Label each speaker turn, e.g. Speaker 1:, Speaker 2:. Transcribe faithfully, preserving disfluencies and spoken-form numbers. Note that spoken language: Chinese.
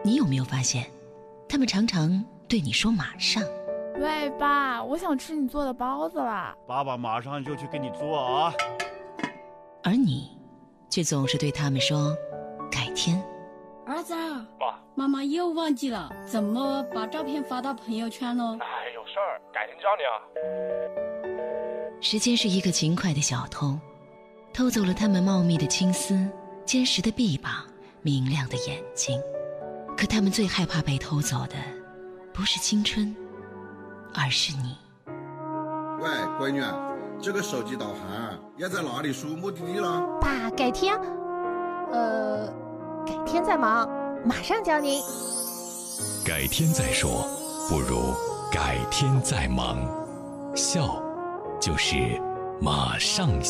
Speaker 1: 你有没有发现，他们常常对你说马上。
Speaker 2: 喂，爸，我想吃你做的包子啦。
Speaker 3: 爸爸马上就去给你做啊。
Speaker 1: 而你却总是对他们说改天。
Speaker 4: 儿子，
Speaker 5: 爸，
Speaker 4: 妈妈又忘记了怎么把照片发到朋友圈了。
Speaker 5: 哎，有事儿，改天教你啊。
Speaker 1: 时间是一个勤快的小偷，偷走了他们茂密的青丝、坚实的臂膀、明亮的眼睛。可他们最害怕被偷走的，不是青春，而是你。
Speaker 6: 喂，闺女，这个手机导航要在哪里输目的地了？
Speaker 7: 爸，改天，呃，改天再忙，马上教您。
Speaker 8: 改天再说，不如改天再忙。笑，就是马上